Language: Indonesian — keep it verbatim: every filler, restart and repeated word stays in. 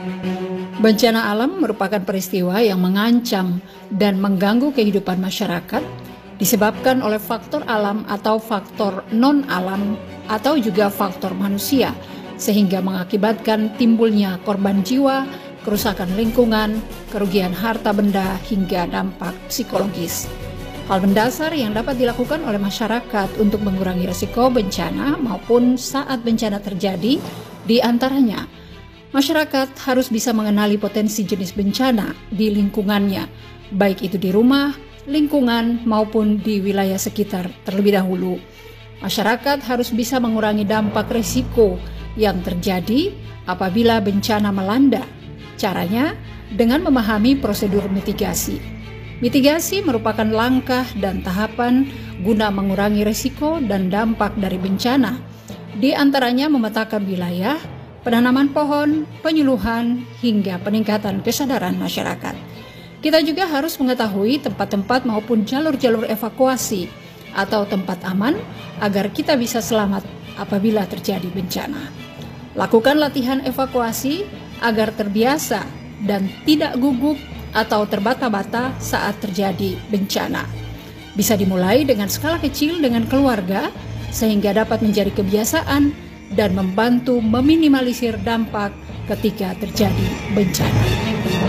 Bencana alam merupakan peristiwa yang mengancam dan mengganggu kehidupan masyarakat disebabkan oleh faktor alam atau faktor non-alam atau juga faktor manusia, sehingga mengakibatkan timbulnya korban jiwa, kerusakan lingkungan, kerugian harta benda, hingga dampak psikologis. Hal mendasar yang dapat dilakukan oleh masyarakat untuk mengurangi risiko bencana maupun saat bencana terjadi, di antaranya masyarakat harus bisa mengenali potensi jenis bencana di lingkungannya, baik itu di rumah, lingkungan, maupun di wilayah sekitar terlebih dahulu. Masyarakat harus bisa mengurangi dampak risiko yang terjadi apabila bencana melanda. Caranya dengan memahami prosedur mitigasi. Mitigasi merupakan langkah dan tahapan guna mengurangi risiko dan dampak dari bencana. Di antaranya memetakan wilayah, penanaman pohon, penyuluhan, hingga peningkatan kesadaran masyarakat. Kita juga harus mengetahui tempat-tempat maupun jalur-jalur evakuasi atau tempat aman agar kita bisa selamat apabila terjadi bencana. Lakukan latihan evakuasi agar terbiasa dan tidak gugup atau terbata-bata saat terjadi bencana. Bisa dimulai dengan skala kecil dengan keluarga sehingga dapat menjadi kebiasaan dan membantu meminimalisir dampak ketika terjadi bencana.